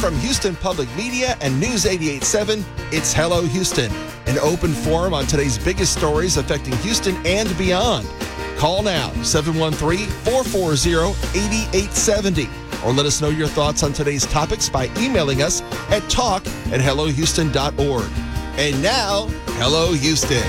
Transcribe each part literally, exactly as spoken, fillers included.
From Houston Public Media and News eighty-eight point seven, it's Hello Houston, an open forum on today's biggest stories affecting Houston and beyond. Call now, seven one three, four four zero, eight eight seven zero, or let us know your thoughts on today's topics by emailing us at talk at hello houston dot org. And now, Hello Houston.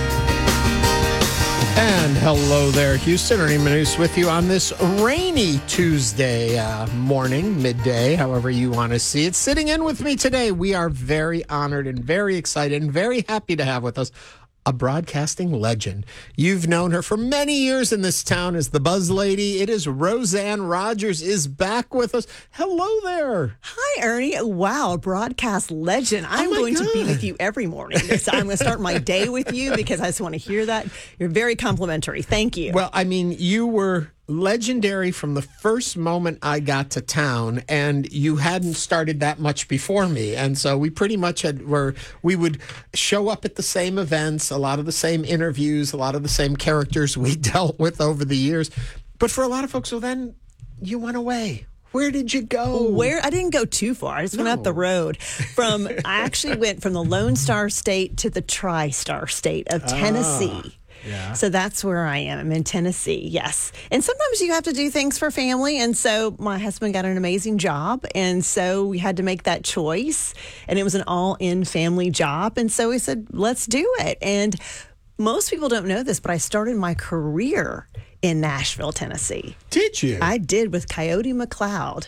And hello there, Houston. Ernie Manus with you on this rainy Tuesday uh, morning, midday, however you want to see it. Sitting in with me today, we are very honored and very excited and very happy to have with us a broadcasting legend. You've known her for many years in this town as the Buzz Lady. It is Roseanne Rogers is back with us. Hello there. Hi, Ernie. Wow, broadcast legend. I'm oh going God. to be with you every morning. So I'm going to start my day with you because I just want to hear that. You're very complimentary. Thank you. Well, I mean, you were legendary from the first moment I got to town, and you hadn't started that much before me. And so we pretty much had were we would show up at the same events, a lot of the same interviews, a lot of the same characters we dealt with over the years. But for a lot of folks, well, then you went away. Where did you go? Where I didn't go too far. I just No. went up the road. From I actually went from the Lone Star State to the Tri-Star State of Tennessee. Yeah. So that's where I am. I'm in Tennessee, yes. And sometimes you have to do things for family. And so my husband got an amazing job. And so we had to make that choice. And it was an all-in family job. And so we said, let's do it. And most people don't know this, but I started my career in Nashville, Tennessee. Did you? I did with Coyote McLeod.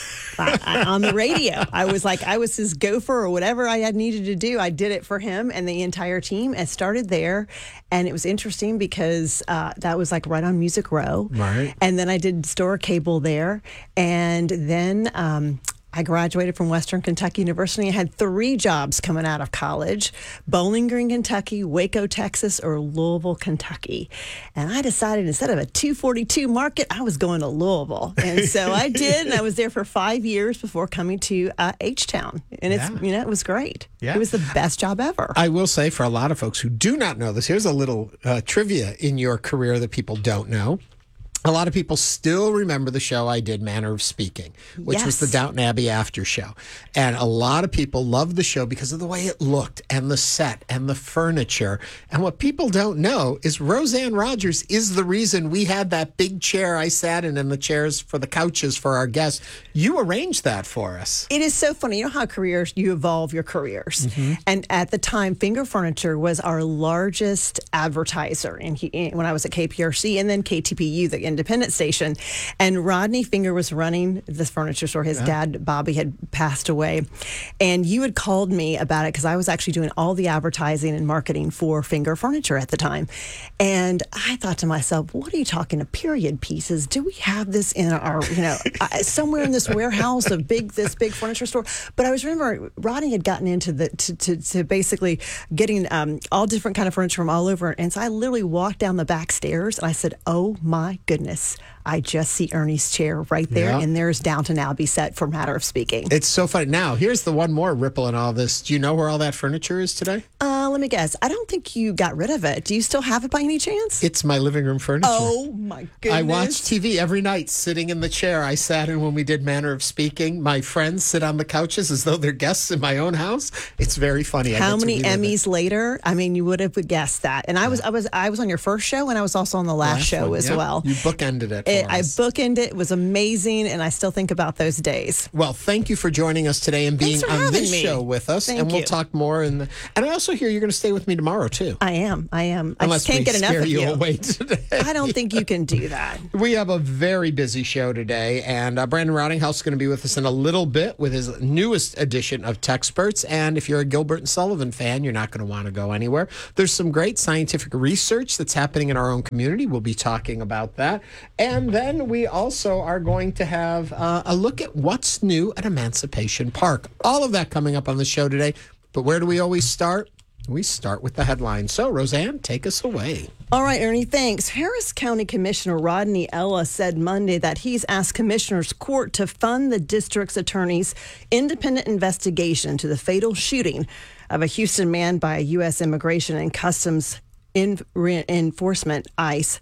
I, I, on the radio. I was like, I was his gopher or whatever I had needed to do. I did it for him and the entire team and started there. And it was interesting because uh, that was like right on Music Row. Right. And then I did store cable there. And then um, I graduated from Western Kentucky University. I had three jobs coming out of college: Bowling Green, Kentucky, Waco, Texas, or Louisville, Kentucky. And I decided instead of a two forty-two market, I was going to Louisville. And so I did, and I was there for five years before coming to uh, H-Town. And it's, Yeah. you know, it was great. Yeah. It was the best job ever. I will say, for a lot of folks who do not know this, here's a little uh, trivia in your career that people don't know. A lot of people still remember the show I did, Manner of Speaking, which was Yes. the Downton Abbey after show. And a lot of people loved the show because of the way it looked and the set and the furniture. And what people don't know is Roseanne Rogers is the reason we had that big chair I sat in and the chairs for the couches for our guests. You arranged that for us. It is so funny. You know how careers, you evolve your careers. Mm-hmm. And at the time, Finger Furniture was our largest advertiser in, in, when I was at K P R C and then K T P U, the independent station. And Rodney Finger was running this furniture store. His Yeah. dad, Bobby, had passed away. And you had called me about it because I was actually doing all the advertising and marketing for Finger Furniture at the time. And I thought to myself, what are you talking to period pieces? Do we have this in our, you know, uh, somewhere in this warehouse of big, this big furniture store? But I was remember Rodney had gotten into the, to, to, to basically getting um, all different kind of furniture from all over. And so I literally walked down the back stairs and I said, oh my goodness, I just see Ernie's chair right there. Yeah. And there's Downton Abbey set for Matter of Speaking. It's so funny. Now, here's the one more ripple in all this. Do you know where all that furniture is today? Uh, let me guess. I don't think you got rid of it. Do you still have it by any chance? It's my living room furniture. Oh my goodness. I watch T V every night sitting in the chair I sat in when we did Manner of Speaking. My friends sit on the couches as though they're guests in my own house. It's very funny. I How get to many relive it. Emmys later? I mean, you would have guessed that. And I was, I was, I was on your first show, and I was also on the last, Last show one, as yeah. well. You bookended it for It, I us. bookended it. It was amazing, and I still think about those days. Well, thank you for joining us today and being Thanks for on having this me. show with us. Thank and we'll you. talk more. In the, and I also hear you're going to stay with me tomorrow, too. I am. I am. Unless I just can't we get enough scare of you you. away today. I don't think you can do that. We have a very busy show today, and uh, Brandon Rottinghouse is going to be with us in a little bit with his newest edition of Techsperts. And if you're a Gilbert and Sullivan fan, you're not going to want to go anywhere. There's some great scientific research that's happening in our own community. We'll be talking about that. And then we also are going to have uh, a look at what's new at Emancipation Park. All of that coming up on the show today. But where do we always start? We start with the headline. So, Roseanne, take us away. All right, Ernie, thanks. Harris County Commissioner Rodney Ella said Monday that he's asked Commissioner's Court to fund the district's attorney's independent investigation to the fatal shooting of a Houston man by U S Immigration and Customs in, re, Enforcement, ICE,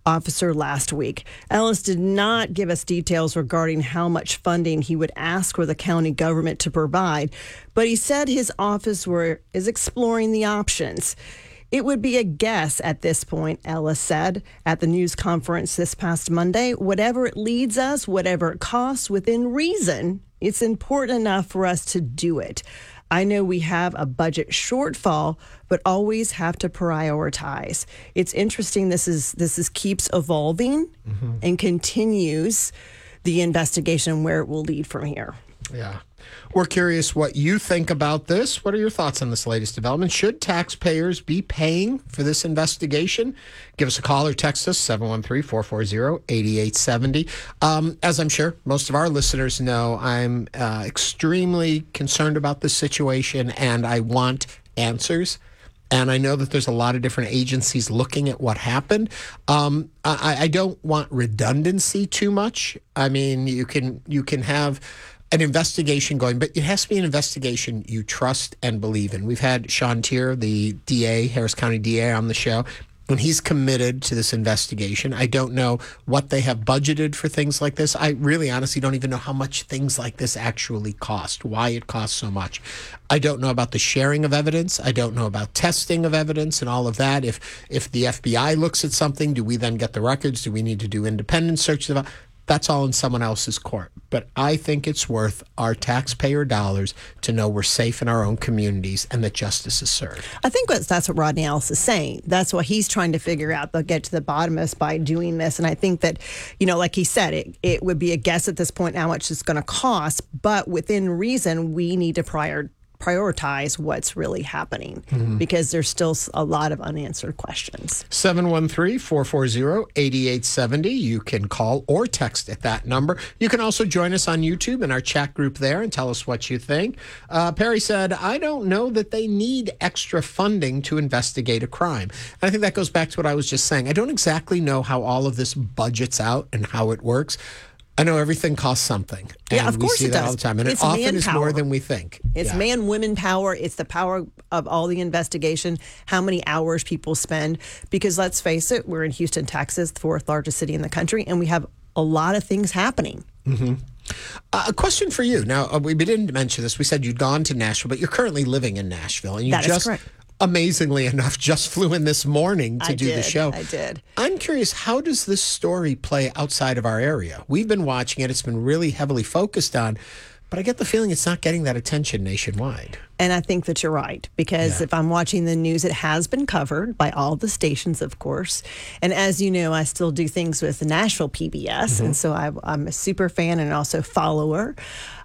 officer last week. Ellis did not give us details regarding how much funding he would ask for the county government to provide, but he said his office were, is exploring the options. It would be a guess at this point, Ellis said at the news conference this past Monday. Whatever it leads us, whatever it costs, within reason, it's important enough for us to do it. I know we have a budget shortfall, but always have to prioritize. It's interesting. This is this is keeps evolving mm-hmm. and continues the investigation where it will lead from here. Yeah. We're curious what you think about this. What are your thoughts on this latest development? Should taxpayers be paying for this investigation? Give us a call or text us, seven one three, four four zero, eight eight seven zero. Um, as I'm sure most of our listeners know, I'm uh, extremely concerned about this situation, and I want answers. And I know that there's a lot of different agencies looking at what happened. Um, I, I don't want redundancy too much. I mean, you can you can have an investigation going, but it has to be an investigation you trust and believe in. We've had Sean Tier, the D A, Harris County D A, on the show, and he's committed to this investigation. I don't know what they have budgeted for things like this. I really honestly don't even know how much things like this actually cost, why it costs so much. I don't know about the sharing of evidence. I don't know about testing of evidence and all of that. If if the F B I looks at something, do we then get the records? Do we need to do independent searches? That's all in someone else's court. But I think it's worth our taxpayer dollars to know we're safe in our own communities and that justice is served. I think that's, that's what Rodney Ellis is saying. That's what he's trying to figure out. They'll get to the bottom of this by doing this. And I think that, you know, like he said, it, it would be a guess at this point how much it's going to cost. But within reason, we need to prior prioritize what's really happening mm-hmm. because there's still a lot of unanswered questions. seven one three, four four zero, eight eight seven zero. You can call or text at that number. You can also join us on YouTube in our chat group there and tell us what you think. Uh, Perry said, I don't know that they need extra funding to investigate a crime. And I think that goes back to what I was just saying. I don't exactly know how all of this budgets out and how it works. I know everything costs something. And yeah, of course we see it that does. all the time. And it's it often manpower. is more than we think. It's yeah. man, women power. It's the power of all the investigation, how many hours people spend. Because let's face it, we're in Houston, Texas, the fourth largest city in the country, and we have a lot of things happening. Mm-hmm. Uh, a question for you. Now, uh, we didn't mention this. We said you'd gone to Nashville, but you're currently living in Nashville. And you that just, is correct. Amazingly enough, just flew in this morning to I do did, the show. I did. I'm curious, how does this story play outside of our area? We've been watching it. It's been really heavily focused on, but I get the feeling it's not getting that attention nationwide. And I think that you're right, because Yeah. if I'm watching the news, it has been covered by all the stations, of course. And as you know, I still do things with the Nashville P B S. Mm-hmm. And so I, I'm a super fan and also follower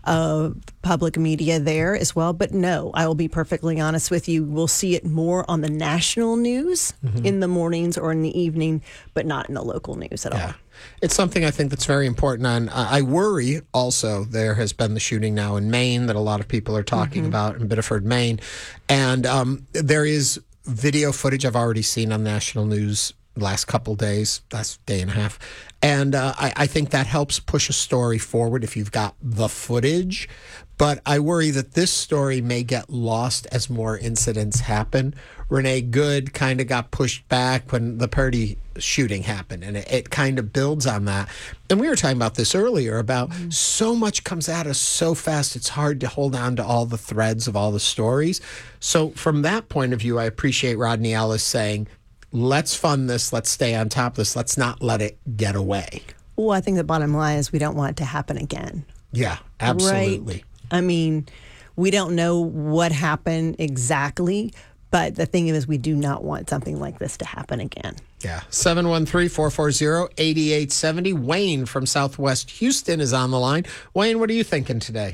of public media there as well. But no, I will be perfectly honest with you. We'll see it more on the national news mm-hmm. in the mornings or in the evening, but not in the local news at Yeah. all. It's something I think that's very important. On uh, I worry also there has been the shooting now in Maine that a lot of people are talking mm-hmm. about in Biddeford, Maine. And um, there is video footage I've already seen on national news last couple days, last day and a half. And uh, I, I think that helps push a story forward if you've got the footage. But I worry that this story may get lost as more incidents happen. Renee Good kind of got pushed back when the Purdy shooting happened, and it, it kind of builds on that. And we were talking about this earlier about mm-hmm. so much comes at us so fast, it's hard to hold on to all the threads of all the stories. So from that point of view, I appreciate Rodney Ellis saying, let's fund this, let's stay on top of this, let's not let it get away. Well, I think the bottom line is we don't want it to happen again. Yeah, absolutely. Right? I mean, we don't know what happened exactly, but the thing is we do not want something like this to happen again. Yeah. seven one three, four four zero, eight eight seven zero. Wayne from Southwest Houston is on the line. Wayne, what are you thinking today?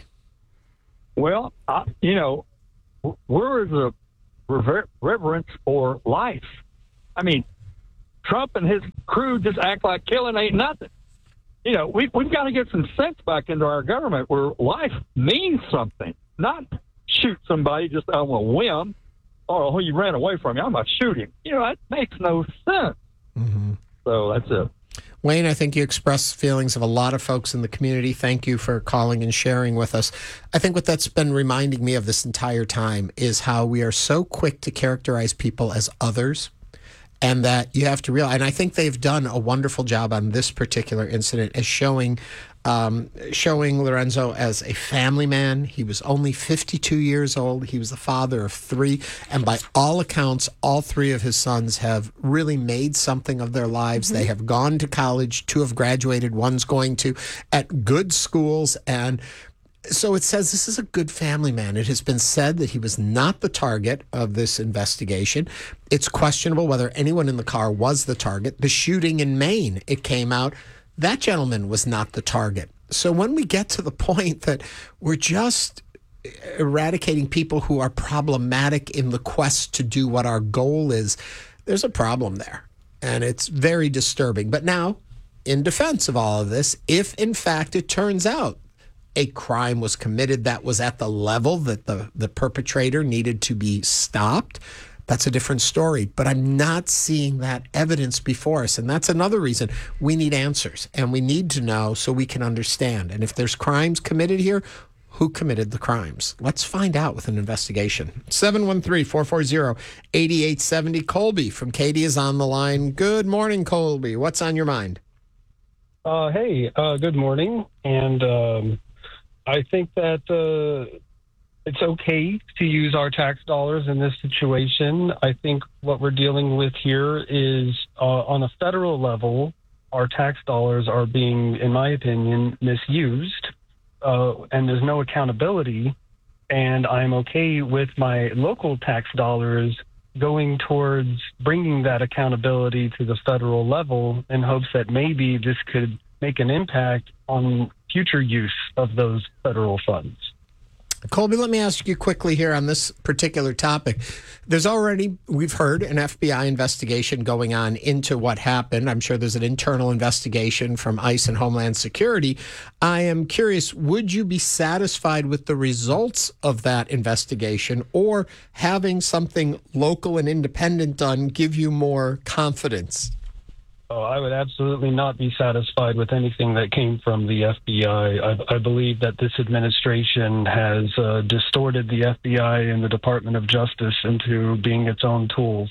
Well, I, you know, where is the rever- reverence for life? I mean, Trump and his crew just act like killing ain't nothing. You know, we, we've got to get some sense back into our government where life means something, not shoot somebody just on a whim. Oh, he ran away from me, I'm going to shoot him. You know, that makes no sense. Mm-hmm. So that's it. Wayne, I think you express feelings of a lot of folks in the community. Thank you for calling and sharing with us. I think what that's been reminding me of this entire time is how we are so quick to characterize people as others And that you have to realize, and I think they've done a wonderful job on this particular incident as showing um, showing Lorenzo as a family man. He was only fifty-two years old. He was the father of three. And by all accounts, all three of his sons have really made something of their lives. Mm-hmm. They have gone to college. Two have graduated. One's going to at good schools. And so it says this is a good family man. It has been said that he was not the target of this investigation. It's questionable whether anyone in the car was the target. The shooting in Maine, it came out, that gentleman was not the target. So when we get to the point that we're just eradicating people who are problematic in the quest to do what our goal is, there's a problem there. And it's very disturbing. But now, in defense of all of this, if in fact it turns out a crime was committed that was at the level that the, the perpetrator needed to be stopped, that's a different story. But I'm not seeing that evidence before us. And that's another reason we need answers. And we need to know so we can understand. And if there's crimes committed here, who committed the crimes? Let's find out with an investigation. seven one three, four four zero, eight eight seven zero. Colby from Katy is on the line. Good morning, Colby. What's on your mind? Uh, hey, uh, good morning. And um, I think that uh, it's okay to use our tax dollars in this situation. I think what we're dealing with here is uh, on a federal level, our tax dollars are being, in my opinion, misused, uh, and there's no accountability. And I'm okay with my local tax dollars going towards bringing that accountability to the federal level in hopes that maybe this could make an impact on future use of those federal funds. Colby, let me ask you quickly here on this particular topic. There's already, we've heard, an F B I investigation going on into what happened. I'm sure there's an internal investigation from ICE and Homeland Security. I am curious, would you be satisfied with the results of that investigation, or having something local and independent done give you more confidence? Oh, I would absolutely not be satisfied with anything that came from the F B I. I, I believe that this administration has uh, distorted the F B I and the Department of Justice into being its own tools.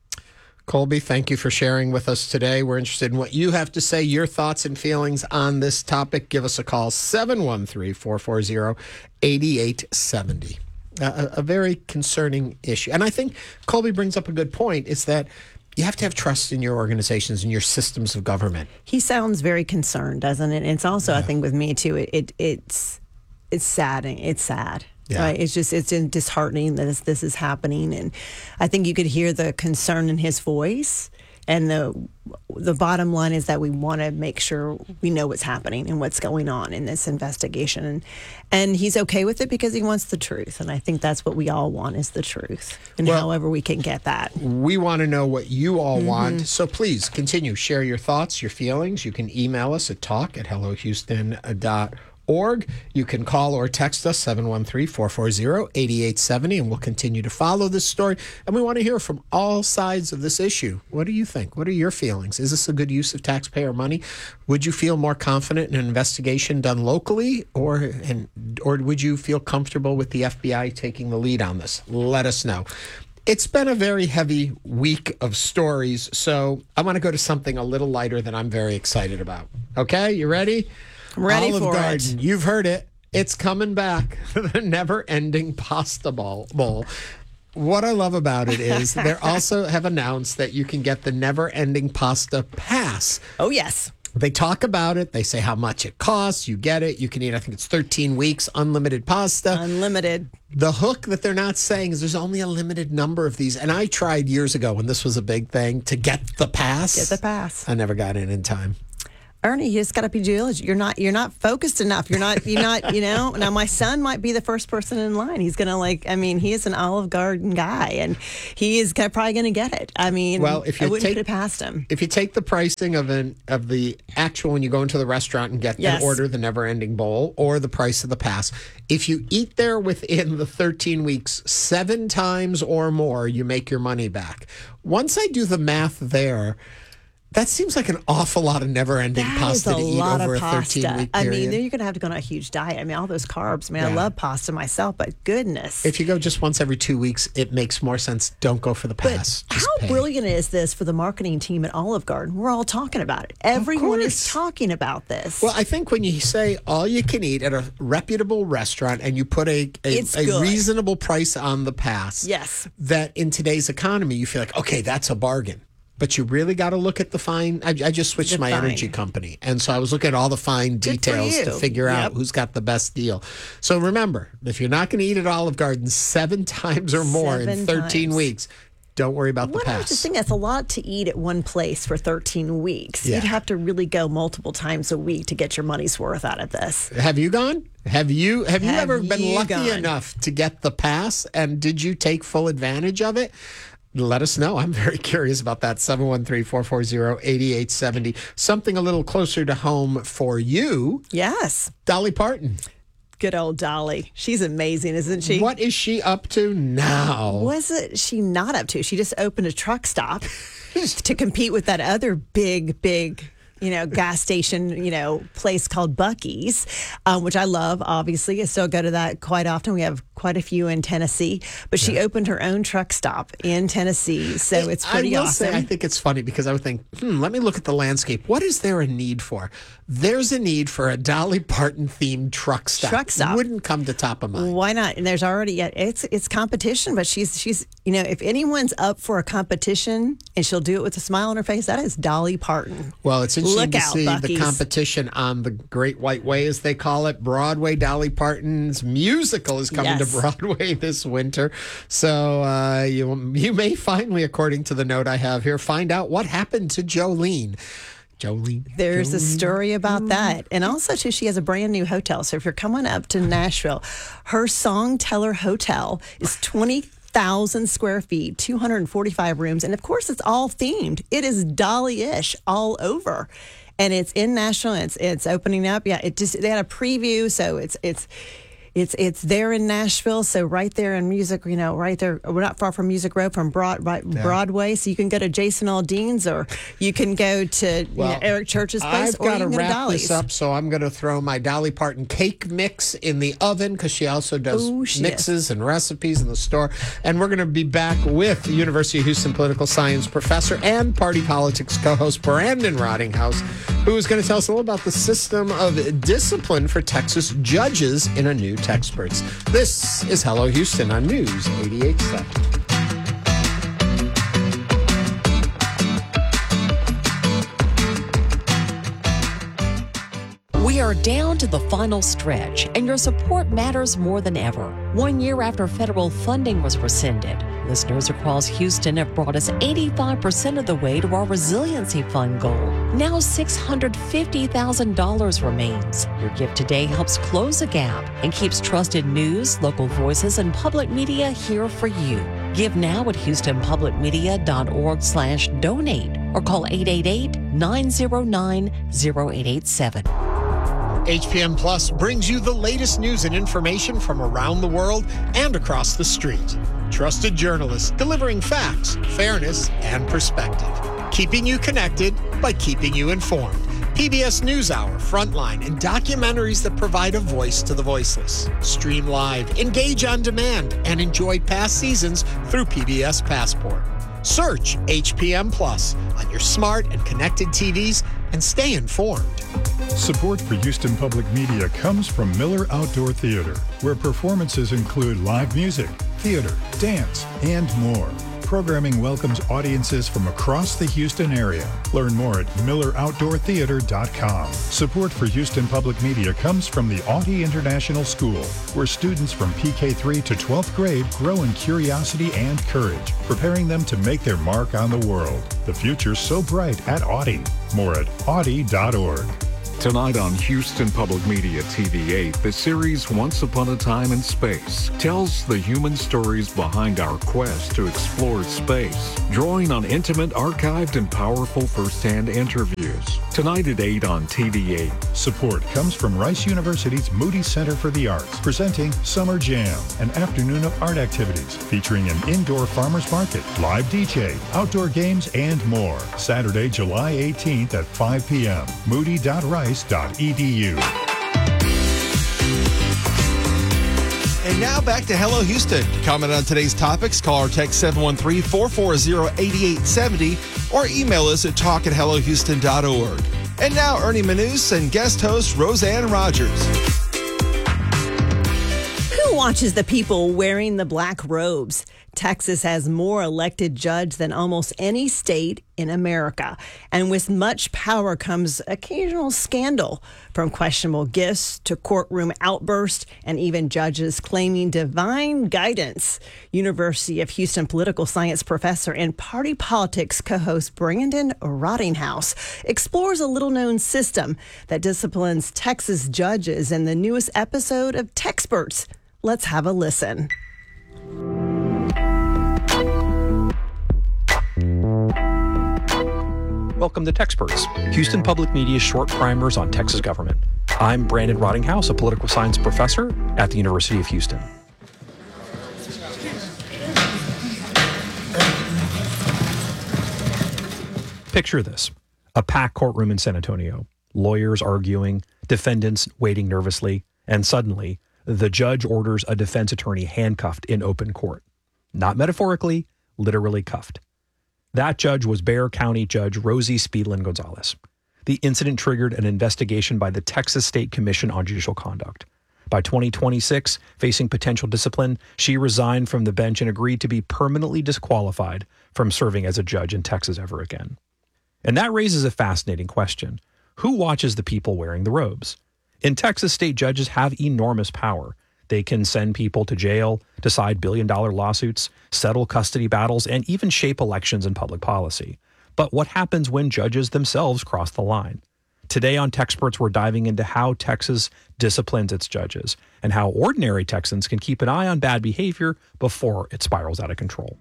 Colby, thank you for sharing with us today. We're interested in what you have to say, your thoughts and feelings on this topic. Give us a call, seven one three, four four zero, eight eight seven zero. A, a very concerning issue. And I think Colby brings up a good point, is that you have to have trust in your organizations and your systems of government. He sounds very concerned, doesn't it? And it's also, Yeah. I think, with me too. It, it it's it's saddening. It's sad. Yeah. Right? It's just it's disheartening that this, this is happening, and I think you could hear the concern in his voice. And the the bottom line is that we want to make sure we know what's happening and what's going on in this investigation. And and he's okay with it because he wants the truth. And I think that's what we all want, is the truth. And Well, however we can get that. We want to know what you all Mm-hmm. want. So please continue. Share your thoughts, your feelings. You can email us at talk at hello houston dot org. You can call or text us, seven one three, four four zero, eight eight seven zero, and we'll continue to follow this story. And we want to hear from all sides of this issue. What do you think? What are your feelings? Is this a good use of taxpayer money? Would you feel more confident in an investigation done locally, or and or would you feel comfortable with the F B I taking the lead on this? Let us know. It's been a very heavy week of stories, so I want to go to something a little lighter that I'm very excited about. Okay, you ready? I'm ready Olive for Garden, it. you've heard it. It's coming back. The never-ending pasta bowl. bowl. What I love about it is they also have announced that you can get the never-ending pasta pass. Oh, yes. They talk about it. They say how much it costs. You get it. You can eat, I think it's thirteen weeks, unlimited pasta. Unlimited. The hook that they're not saying is there's only a limited number of these. And I tried years ago when this was a big thing to get the pass. Get the pass. I never got in in time. Ernie, you just got to be diligent. You're not. You're not focused enough. You're not. You're not. You know. Now, my son might be the first person in line. He's gonna like. I mean, he is an Olive Garden guy, and he is gonna, probably gonna get it. I mean, Well, if you I wouldn't take- put it past him. If you take the pricing of an of the actual when you go into the restaurant and get Yes. and order the never ending bowl, or the price of the pass, if you eat there within the thirteen weeks seven times or more, you make your money back. Once I do the math there, That seems like an awful lot of never-ending That pasta is a to eat lot over of a pasta. thirteen-week I period. mean, then you're going to have to go on a huge diet. I mean, all those carbs. I mean, I Yeah. love pasta myself, but goodness. If you go just once every two weeks, it makes more sense. Don't go for the pass. But Just how pay. brilliant is this for the marketing team at Olive Garden? We're all talking about it. Everyone is course. talking about this. Well, I think when you say all you can eat at a reputable restaurant and you put a, a, It's a good. reasonable price on the pass, Yes. that in today's economy, you feel like, okay, that's a bargain. But you really got to look at the fine. I, I just switched The my fine. energy company. And so I was looking at all the fine Good for details to you. figure out Yep. who's got the best deal. So remember, if you're not going to eat at Olive Garden seven times or more in Seven thirteen times. weeks, don't worry about the What I was pass. just thinking, that's a lot to eat at one place for thirteen weeks. Yeah. You'd have to really go multiple times a week to get your money's worth out of this. Have you gone? Have you have you Have ever been you lucky gone? enough to get the pass? And did you take full advantage of it? Let us know. I'm very curious about that. seven one three, four four zero, eight eight seven zero. Something a little closer to home for you, Yes. Dolly Parton. Good old Dolly. She's amazing, isn't she? What is she up to now? was it she not up to? She just opened a truck stop to compete with that other big, big, you know, gas station, you know, place called Buc-ee's, um, which I love, obviously. I still go to that quite often. We have quite a few in Tennessee. But she opened her own truck stop in Tennessee. So it's pretty I will awesome. say, I think it's funny because I would think, hmm, let me look at the landscape. What is there a need for? There's a need for a Dolly Parton themed truck stop. Truck stop. Wouldn't come to top of mind. Why not? And there's already yeah, it's it's competition, but she's she's you know, if anyone's up for a competition and she'll do it with a smile on her face, that is Dolly Parton. Well, it's interesting Look to out, see the Buc-ee's. competition on the Great White Way, as they call it. Broadway, Dolly Parton's musical is coming Yes. to Broadway this winter. So uh, you, you may finally, according to the note I have here, find out what happened to Jolene. Jolene. There's a Jolene. story about that. And also, too, she has a brand new hotel. So if you're coming up to Nashville, her Song Teller Hotel is twenty thousand square feet, two hundred forty-five rooms. And of course, it's all themed. It is Dolly-ish all over. And it's in Nashville. It's it's opening up. Yeah, it just they had a preview, so it's it's it's it's there in Nashville. So right there in Music, you know, right there. We're not far from Music Row, from Broad right, Broadway. So you can go to Jason Aldean's, or you can go to you know, Eric Church's place, I've or you got to can go to wrap Dolly's. this up, so I'm going to throw my Dolly Parton cake mix in the oven because she also does Ooh, she mixes and recipes in the store. And we're going to be back with University of Houston political science professor and party politics co-host Brandon Rottinghouse, who is going to tell us a little about the system of discipline for Texas judges in a new Texperts. This is Hello Houston on News eighty-eight point seven. We are down to the final stretch, and your support matters more than ever. One year after federal funding was rescinded, listeners across Houston have brought us eighty-five percent of the way to our Resiliency Fund goal. Now six hundred fifty thousand dollars remains. Your gift today helps close a gap and keeps trusted news, local voices, and public media here for you. Give now at houstonpublicmedia.org slash donate or call eight eight eight, nine zero nine, zero eight eight seven. H P M Plus brings you the latest news and information from around the world and across the street. Trusted journalists delivering facts, fairness, and perspective. Keeping you connected by keeping you informed. P B S NewsHour, Frontline, and documentaries that provide a voice to the voiceless. Stream live, engage on demand, and enjoy past seasons through P B S Passport. Search H P M Plus on your smart and connected T Vs and stay informed. Support for Houston Public Media comes from Miller Outdoor Theater, where performances include live music, theater, dance, and more. Programming welcomes audiences from across the Houston area. Learn more at miller outdoor theater dot com. Support for Houston Public Media comes from the Audie International School, where students from P K three to twelfth grade grow in curiosity and courage, preparing them to make their mark on the world. The future's so bright at Audie. More at audie dot org. Tonight on Houston Public Media T V eight, the series Once Upon a Time in Space tells the human stories behind our quest to explore space, drawing on intimate, archived, and powerful first-hand interviews. Tonight at eight on T V eight. Support comes from Rice University's Moody Center for the Arts, presenting Summer Jam, an afternoon of art activities featuring an indoor farmers market, live D J, outdoor games, and more. Saturday, July eighteenth at five p.m. moody dot rice dot e d u. And now back to Hello Houston. To comment on today's topics, call or text seven one three, four four zero, eight eight seven zero or email us at talk at hello houston dot org. And now Ernie Manous and guest host Roseanne Rogers. Who watches the people wearing the black robes? Texas has more elected judges than almost any state in America. And with much power comes occasional scandal, from questionable gifts to courtroom outbursts and even judges claiming divine guidance. University of Houston political science professor and party politics co-host Brandon Rottinghouse explores a little-known system that disciplines Texas judges in the newest episode of Texperts. Let's have a listen. Welcome to Texperts, Houston Public Media's short primers on Texas government. I'm Brandon Rottinghouse, a political science professor at the University of Houston. Picture this: a packed courtroom in San Antonio, lawyers arguing, defendants waiting nervously, and suddenly the judge orders a defense attorney handcuffed in open court. Not metaphorically, literally cuffed. That judge was Bexar County Judge Rosie Speedlin Gonzalez. The incident triggered an investigation by the Texas State Commission on Judicial Conduct. By twenty twenty-six, facing potential discipline, she resigned from the bench and agreed to be permanently disqualified from serving as a judge in Texas ever again. And that raises a fascinating question. Who watches the people wearing the robes? In Texas, state judges have enormous power. They can send people to jail, decide billion-dollar lawsuits, settle custody battles, and even shape elections and public policy. But what happens when judges themselves cross the line? Today on Texperts, we're diving into how Texas disciplines its judges and how ordinary Texans can keep an eye on bad behavior before it spirals out of control.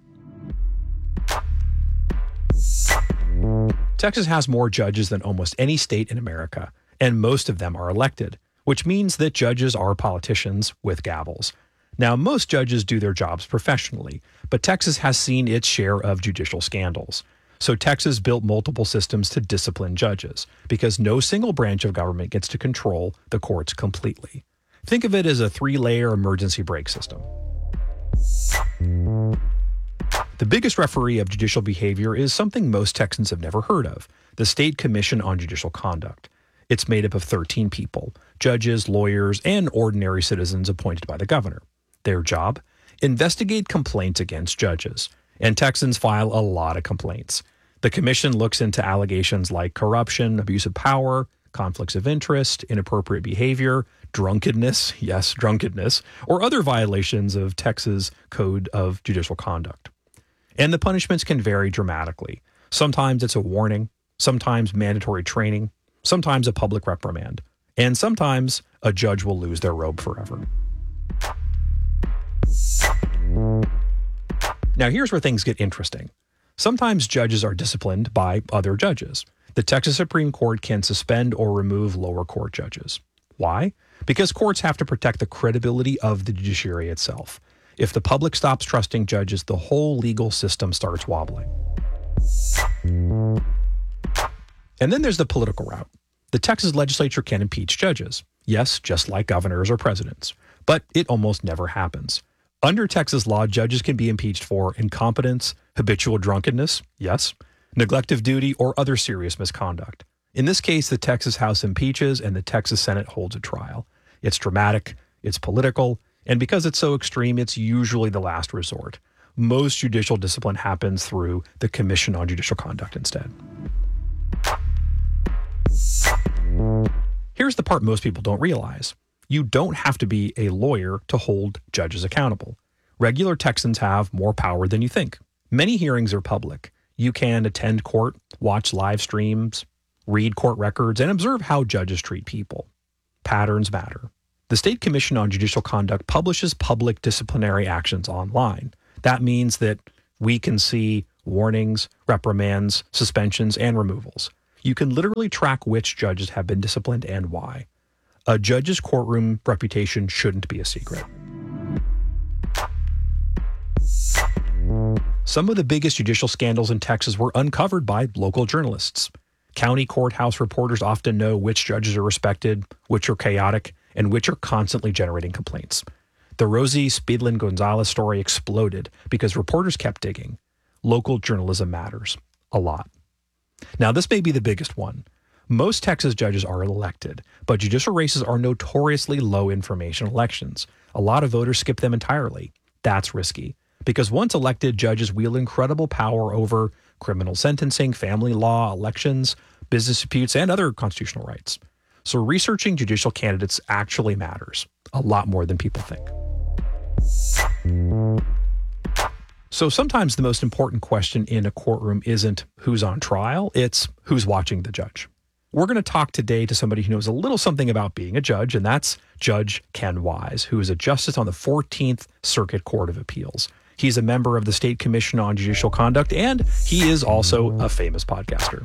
Texas has more judges than almost any state in America, and most of them are elected, which means that judges are politicians with gavels. Now, most judges do their jobs professionally, but Texas has seen its share of judicial scandals. So Texas built multiple systems to discipline judges, because no single branch of government gets to control the courts completely. Think of it as a three-layer emergency brake system. The biggest referee of judicial behavior is something most Texans have never heard of: the State Commission on Judicial Conduct. It's made up of thirteen people, judges, lawyers, and ordinary citizens appointed by the governor. Their job? Investigate complaints against judges. And Texans file a lot of complaints. The commission looks into allegations like corruption, abuse of power, conflicts of interest, inappropriate behavior, drunkenness, yes, drunkenness, or other violations of Texas Code of Judicial Conduct. And the punishments can vary dramatically. Sometimes it's a warning, sometimes mandatory training, sometimes a public reprimand, and sometimes a judge will lose their robe forever. Now, here's where things get interesting. Sometimes judges are disciplined by other judges. The Texas Supreme Court can suspend or remove lower court judges. Why? Because courts have to protect the credibility of the judiciary itself. If the public stops trusting judges, the whole legal system starts wobbling. And then there's the political route. The Texas legislature can impeach judges. Yes, just like governors or presidents. But it almost never happens. Under Texas law, judges can be impeached for incompetence, habitual drunkenness, yes, neglect of duty, or other serious misconduct. In this case, the Texas House impeaches and the Texas Senate holds a trial. It's dramatic, it's political, and because it's so extreme, it's usually the last resort. Most judicial discipline happens through the Commission on Judicial Conduct instead. Here's the part most people don't realize. You don't have to be a lawyer to hold judges accountable. Regular Texans have more power than you think. Many hearings are public. You can attend court, watch live streams, read court records, and observe how judges treat people. Patterns matter. The State Commission on Judicial Conduct publishes public disciplinary actions online. That means that we can see warnings, reprimands, suspensions, and removals. You can literally track which judges have been disciplined and why. A judge's courtroom reputation shouldn't be a secret. Some of the biggest judicial scandals in Texas were uncovered by local journalists. County courthouse reporters often know which judges are respected, which are chaotic, and which are constantly generating complaints. The Rosie Speedlin Gonzalez story exploded because reporters kept digging. Local journalism matters a lot. Now, this may be the biggest one. Most Texas judges are elected, but judicial races are notoriously low information elections. A lot of voters skip them entirely. That's risky because once elected, judges wield incredible power over criminal sentencing, family law, elections, business disputes, and other constitutional rights. So researching judicial candidates actually matters a lot more than people think. So sometimes the most important question in a courtroom isn't who's on trial, it's who's watching the judge. We're going to talk today to somebody who knows a little something about being a judge, and that's Judge Ken Wise, who is a justice on the fourteenth Circuit Court of Appeals. He's a member of the State Commission on Judicial Conduct, and he is also a famous podcaster.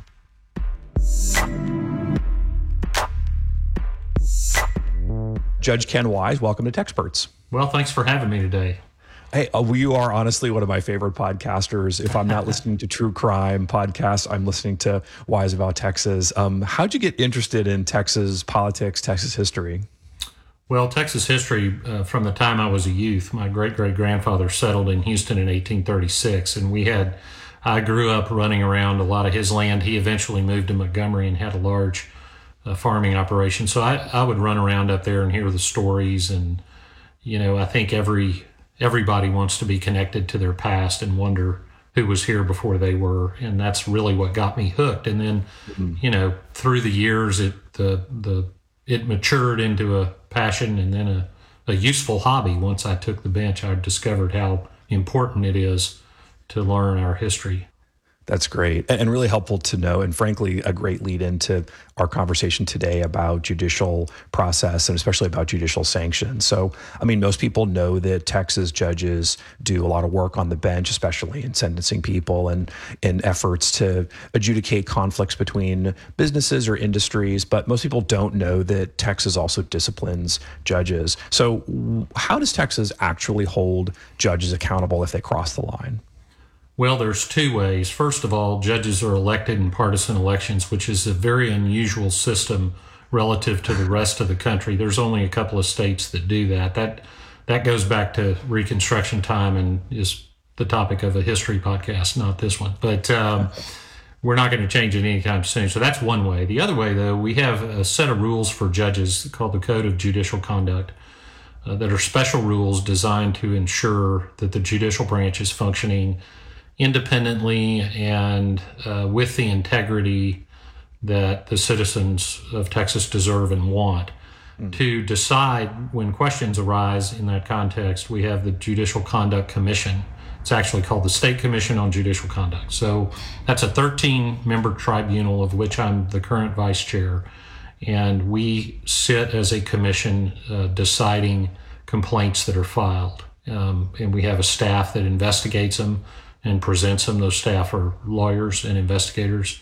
Judge Ken Wise, welcome to Techsperts. Well, thanks for having me today. Hey, uh, you are honestly one of my favorite podcasters. If I'm not listening to true crime podcasts, I'm listening to Wise About Texas. Um, how'd you get interested in Texas politics, Texas history? Well, Texas history, uh, from the time I was a youth, my great-great-grandfather settled in Houston in eighteen thirty-six, and we had, I grew up running around a lot of his land. He eventually moved to Montgomery and had a large uh, farming operation. So I, I would run around up there and hear the stories, and, you know, I think every... Everybody wants to be connected to their past and wonder who was here before they were, and that's really what got me hooked. And then, mm-hmm. you know, through the years, it the the it matured into a passion and then a, a useful hobby. Once I took the bench, I discovered how important it is to learn our history. That's great and really helpful to know, and frankly, a great lead into our conversation today about judicial process and especially about judicial sanctions. So, I mean, most people know that Texas judges do a lot of work on the bench, especially in sentencing people and in efforts to adjudicate conflicts between businesses or industries. But most people don't know that Texas also disciplines judges. So how does Texas actually hold judges accountable if they cross the line? Well, there's two ways. First of all, judges are elected in partisan elections, which is a very unusual system relative to the rest of the country. There's only a couple of states that do that. That that goes back to Reconstruction time and is the topic of a history podcast, not this one. But um, we're not going to change it anytime soon. So that's one way. The other way, though, we have a set of rules for judges called the Code of Judicial Conduct uh, that are special rules designed to ensure that the judicial branch is functioning independently and uh, with the integrity that the citizens of Texas deserve and want. Mm-hmm. To decide when questions arise in that context, we have the Judicial Conduct Commission. It's actually called the State Commission on Judicial Conduct. So that's a thirteen-member tribunal of which I'm the current vice chair. And we sit as a commission uh, deciding complaints that are filed. Um, and we have a staff that investigates them and presents them. Those staff are lawyers and investigators,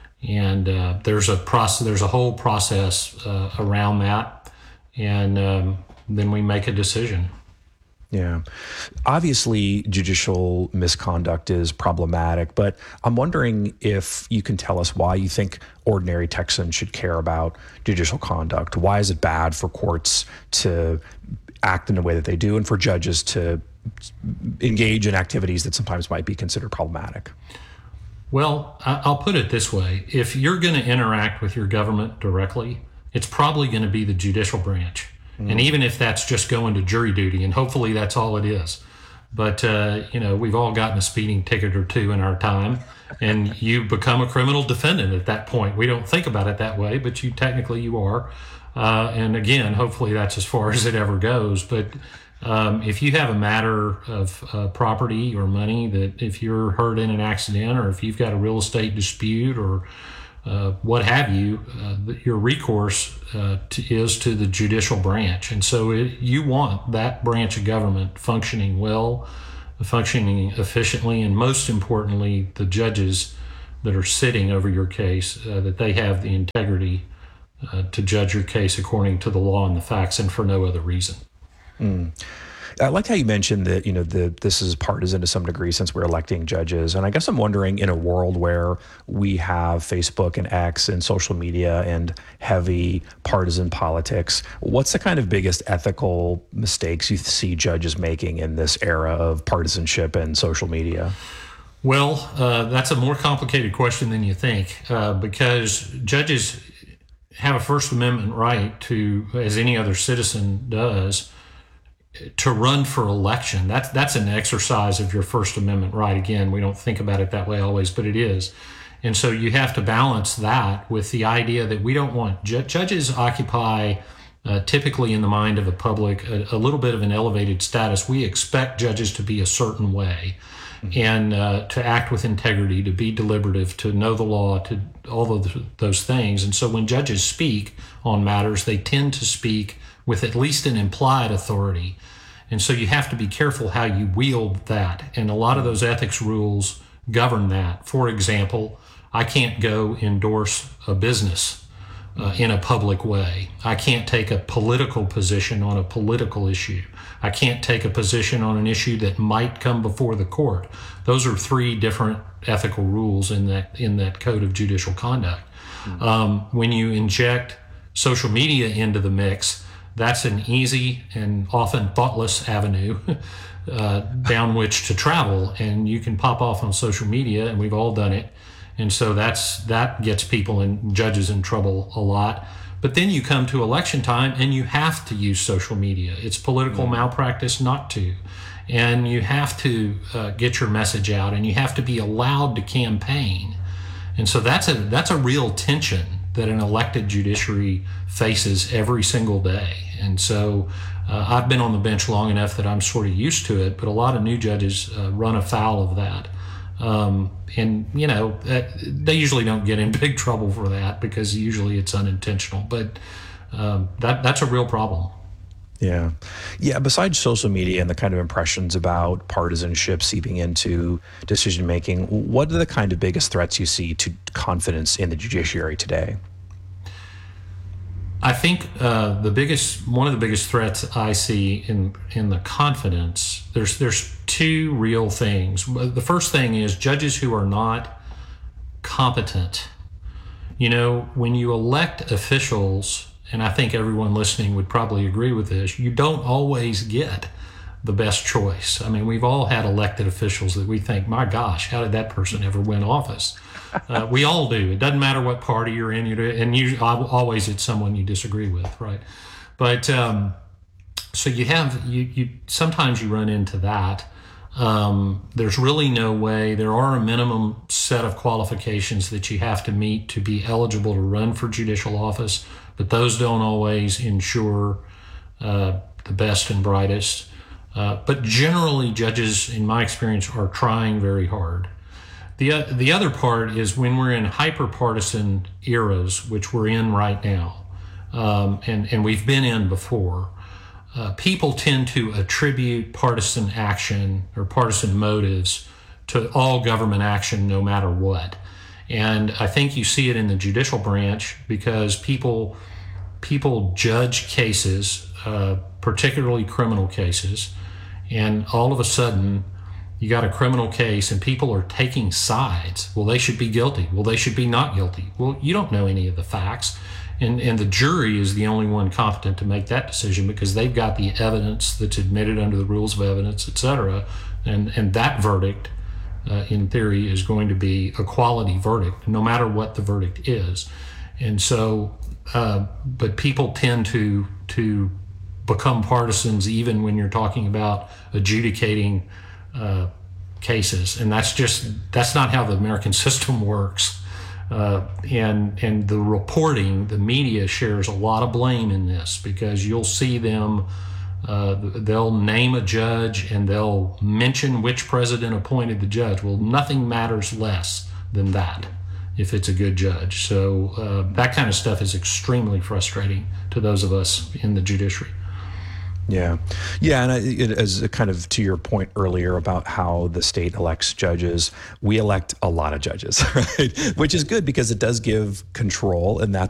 and uh, there's a process. There's a whole process uh, around that, and um, then we make a decision. Yeah, obviously, judicial misconduct is problematic, but I'm wondering if you can tell us why you think ordinary Texans should care about judicial conduct. Why is it bad for courts to act in the way that they do, and for judges to engage in activities that sometimes might be considered problematic? Well, I'll put it this way. If you're going to interact with your government directly, it's probably going to be the judicial branch. Mm. And even if that's just going to jury duty, and hopefully that's all it is. But, uh, you know, we've all gotten a speeding ticket or two in our time, and you become a criminal defendant at that point. We don't think about it that way, but you technically you are. Uh, and again, hopefully that's as far as it ever goes. But Um, if you have a matter of uh, property or money, that if you're hurt in an accident, or if you've got a real estate dispute, or uh, what have you, uh, your recourse uh, to, is to the judicial branch. And so it, you want that branch of government functioning well, functioning efficiently, and most importantly, the judges that are sitting over your case, uh, that they have the integrity uh, to judge your case according to the law and the facts and for no other reason. Mm. I like how you mentioned that, you know, the, this is partisan to some degree since we're electing judges. And I guess I'm wondering, in a world where we have Facebook and X and social media and heavy partisan politics, what's the kind of biggest ethical mistakes you see judges making in this era of partisanship and social media? Well, uh, that's a more complicated question than you think, uh, because judges have a First Amendment right to, as any other citizen does, to run for election. That's that's an exercise of your First Amendment right. Again, we don't think about it that way always, but it is. And so you have to balance that with the idea that we don't want ju- judges occupy uh, typically in the mind of the public a, a little bit of an elevated status. We expect judges to be a certain way, mm-hmm. and uh, to act with integrity, to be deliberative, to know the law, to all of the, those things. And so when judges speak on matters, they tend to speak with at least an implied authority. And so you have to be careful how you wield that. And a lot of those ethics rules govern that. For example, I can't go endorse a business uh, in a public way. I can't take a political position on a political issue. I can't take a position on an issue that might come before the court. Those are three different ethical rules in that in that code of judicial conduct. Mm-hmm. Um, when you inject social media into the mix, that's an easy and often thoughtless avenue uh, down which to travel, and you can pop off on social media, and we've all done it. And so that's that gets people and judges in trouble a lot. But then you come to election time, and you have to use social media. It's political mm-hmm. malpractice not to. And you have to uh, get your message out, and you have to be allowed to campaign. And so that's a that's a real tension that an elected judiciary faces every single day. And so uh, I've been on the bench long enough that I'm sort of used to it, but a lot of new judges uh, run afoul of that. Um, and, you know, uh, they usually don't get in big trouble for that because usually it's unintentional. But um, that that's a real problem. Yeah. Yeah. Besides social media and the kind of impressions about partisanship seeping into decision making, what are the kind of biggest threats you see to confidence in the judiciary today? I think uh, the biggest, one of the biggest threats I see in in the confidence, there's there's two real things. The first thing is judges who are not competent. You know, when you elect officials, and I think everyone listening would probably agree with this, you don't always get the best choice. I mean, we've all had elected officials that we think, my gosh, how did that person ever win office? Uh, we all do. It doesn't matter what party you're in, you and you always it's someone you disagree with, right? But um, so you have you you sometimes you run into that. Um, there's really no way. There are a minimum set of qualifications that you have to meet to be eligible to run for judicial office, but those don't always ensure uh, the best and brightest. Uh, but generally, judges, in my experience, are trying very hard. The, uh, the other part is when we're in hyper-partisan eras, which we're in right now, um, and, and we've been in before, uh, people tend to attribute partisan action or partisan motives to all government action no matter what. And I think you see it in the judicial branch because people, people judge cases, uh, particularly criminal cases, and all of a sudden, you got a criminal case and people are taking sides. Well, they should be guilty. Well, they should be not guilty. Well, you don't know any of the facts. And, and the jury is the only one competent to make that decision because they've got the evidence that's admitted under the rules of evidence, et cetera. And, and that verdict, uh, in theory, is going to be a quality verdict, no matter what the verdict is. And so, uh, but people tend to, to become partisans even when you're talking about adjudicating Uh, cases, and that's just that's not how the American system works. Uh, and and the reporting, the media shares a lot of blame in this because you'll see them. Uh, they'll name a judge and they'll mention which president appointed the judge. Well, nothing matters less than that. if it's a good judge. So uh, that kind of stuff is extremely frustrating to those of us in the judiciary. Yeah. Yeah. And I, it, as a kind of to your point earlier about how the state elects judges, we elect a lot of judges, right? Which is good because it does give control. And that's